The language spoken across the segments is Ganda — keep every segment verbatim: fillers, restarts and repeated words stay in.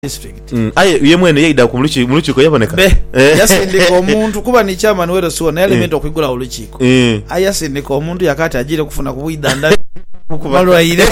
district mm. aye ye mwene yida ku muluchi muluchiko yaboneka yasindika omuntu kuba ni chairman wero siwo na element okwigula oluchiko mm. ayasindika omuntu yakati ajire kufuna kubidanda kubalwaire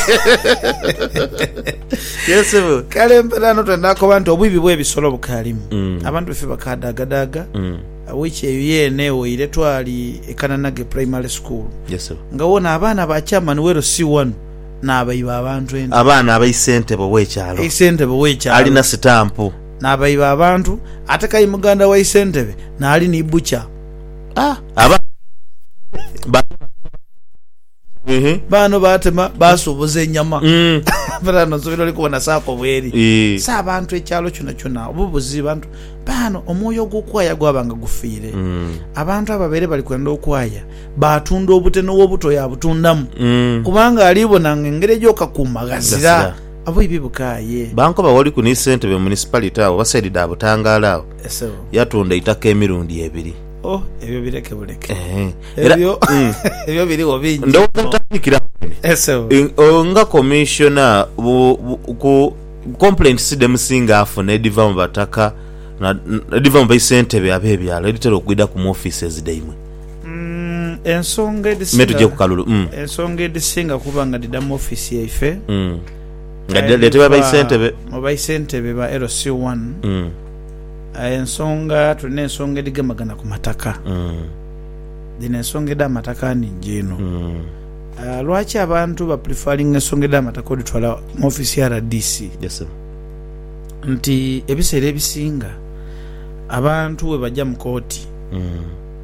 yesebo kale mpelano twendako bantu obwibi bwe bisolo bukalimu mm. abantu fe bakadagadaga mm. which yene oire twali ekananage primary school yesebo ngawona abana ba chairman wero si one nabayiba abantu ende abana abayisente bo wekyalo isente bo wekyalo alina stampu nabayiba abantu atakayi muganda wa isente be na ali ni bucha ah aba ba mhm bano batema basubuze nyama mm barano zobiro likubona sako bweri e. sa abantu ekyalo kyona kyona obubuzi bantu bano omwoyo gukwaya gwabanga gufire mm. abantu ababere bali kwenda okwaya batunda obuteno obuto ya butundamu mm. kubanga alibona ngengere joka kumagazira abo ibibukaye banko bawoli ku ni sente be municipality awo basaidi da butangala eso yatunda itaka emirundi ebiri oh ebyo bireke buleke eh ebyo ebyo biri obingi ndo tatandikira eso nga commissioner ku complaint sidem singa afune diva mbataka na diva mbaisente be abebyalo editero okugida ku offices daimwe mm ensonga edisinga metu je kukalulu mm ensonga edisinga kubanga didamu office yaife mm ngadele teba baisente be mobaisente be ba L C one mm ensonga tune ensonga edigamagana ku mataka mm dine ensonga da mataka ni njino mm uh, lwachi abantu ba preferring ensonga da mataka oditwala mu office ya R D C yes nti ebisere ebisinga abantu we bajja mu kooti mm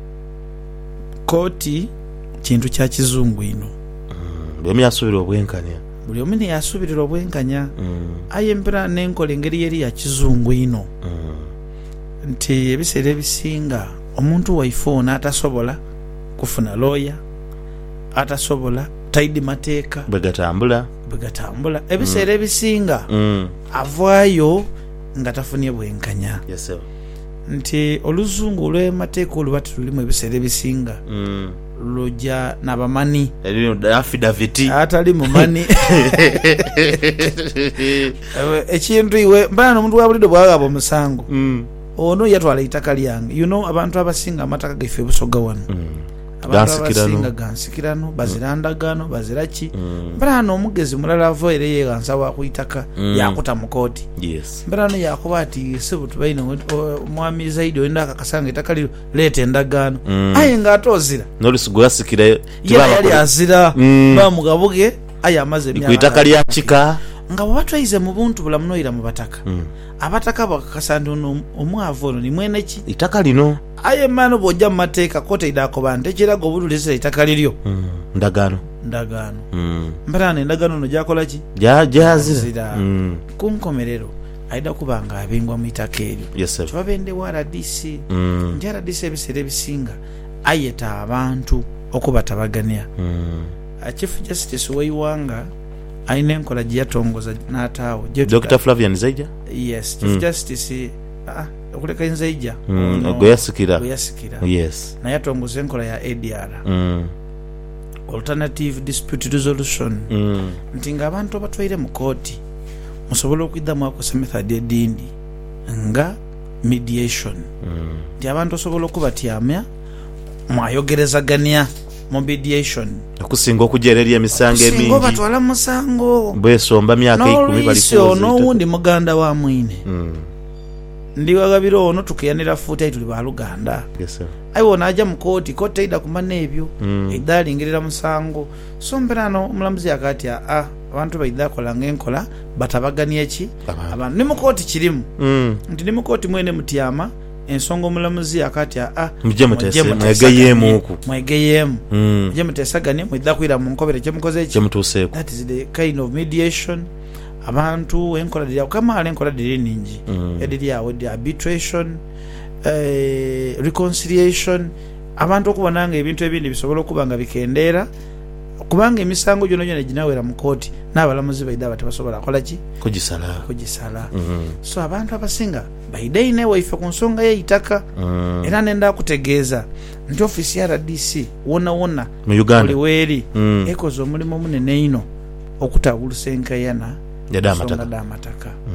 kooti kintu kya kizungu ino mm bwe myasubira obwenkanya buli omini yasubirira obwenkanya mm ayembera n'enkola engeri yeri ya kizungu ino mm nti ebisere ebisinga omuntu waifona atasobola kufuna lawyer atasobola taidi mateeka begatambula begatambula ebisere mm. ebisinga mm avaayo nga tafunye bwenkanya yes sir nti oluzungu lwe mateeka olubati lulimu ebisere ebisinga mm loja nabamani elino affidavit atali mu mani ekintu iwe mbana omuntu wabulido bwagaba omusango mm ono yatwala itaka lyange you know abantu abasinga amataka gaife busoga wano mm abantu abasinga gansikirano bazirandagano bazirachi mm. mbana omugezi mulala avoire ye gansa wa kuitaka mm. yakuta mukoti yes mbana yakuba ati sebu tubaino mwami zaidi wenda kakasanga itaka lilo lete endagano mm. aye ngatozira nolisi gwasikira tibaba yali azira mm. ba mugabuge aye amaze myaka kuitaka lya chika nga batwaize mu buntu bulamunoira mu bataka mm. abataka bakakasanda ono omwavo ono ni mwene ki itaka lino aye mano bojja mu mateeka kote idako bante kirago obululise itaka liryo mm. ndagano ndagano mm. mbarana endagano no jakola ki ja jazira mm. kunkomerero aida kubanga abingwa mu itaka eryo yes sir twabende wa R D C mm. njara R D C ebisere bisinga ayeta abantu okubatabagania mm. a Chief Justice waiwanga aine enkola giyatongoza n'ataawo Doctor Flavian Zaija yes Chief mm. Justice ah okuleka Nzaija mm. no, goyasikira goyasikira yes na yatongoza enkola ya A D R mm. alternative dispute resolution mm. ntinga abantu batwaire mu kooti musobola okwidamu akosa method edindi nga mediation mm. nti abantu osobola okubatyamya mwayogerezaganya mu mediation okusinga okujereria emisango emingi singo batwala musango bwesomba myaka ikumi bali kuzo no wundi muganda wa mwine mm. ndi wagabiro ono tukiyanira futa ituli ba Luganda yes sir aiwo naja mu kooti kote ida kumane ebyo mm. idali ngirira musango somberano omulamuzi akati a abantu baida kolanga enkola batabagania eki abantu ni mu kooti kirimu mm. nti ni mu kooti mwene mutyama ensonga omulamuzi akati a muje mutese mwegeyemu ku mwegeyemu mm. muje mutesagane mwida kwira mu nkobere kye mukoze eki chemutuseko that is the kind of mediation abantu enkola dira kama ale enkola dira ningi mm. ediri awo di arbitration eh, reconciliation abantu okubonanga ebintu ebindi bisobola okubanga bikendera kubanga emisango gyono gyona ginawera mu kooti n'abalamuzi baida batabasobola kola ki kugisala kugisala mm. so abantu abasinga baida ine waife ku nsonga y'eitaka mm. era nenda kutegeeza nti ofisi ya R D C wona wona mu Uganda weri mm. ekoze omulimu munene ino okutawulusa enkayana ya damataka damataka mm.